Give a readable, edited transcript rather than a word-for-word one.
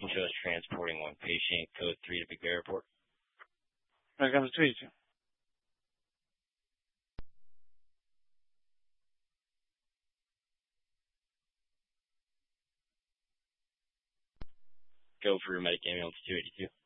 can show us transporting one patient, code 3 to Big Bear Airport. Welcome to it. Go for medic ambulance 282.